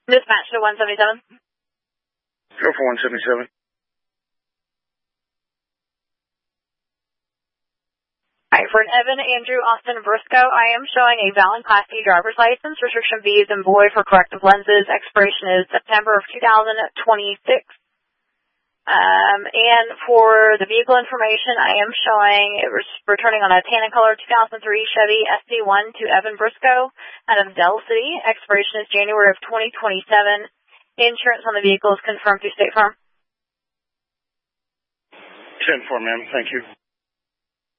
Dispatch to 177. Go for 177. Alright, for an Evan Andrew Austin Briscoe, I am showing a valid Class C driver's license. Restriction B is in boy for corrective lenses. Expiration is September of 2026. And for the vehicle information, I am showing it was returning on a tan and color 2003 Chevy SC1 to Evan Briscoe out of Dell City. Expiration is January of 2027. Insurance on the vehicle is confirmed through State Farm. 10-4, ma'am. Thank you.